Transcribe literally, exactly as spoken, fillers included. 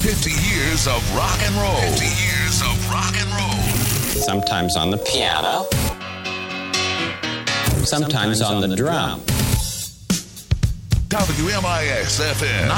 fifty years of rock and roll. fifty years of rock and roll. Sometimes on the piano. Sometimes on the drum. W M I X F M